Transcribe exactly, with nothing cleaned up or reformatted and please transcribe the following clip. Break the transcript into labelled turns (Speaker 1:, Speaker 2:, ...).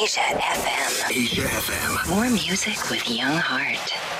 Speaker 1: Asia F M.
Speaker 2: Asia F M.
Speaker 1: More music with Young Heart.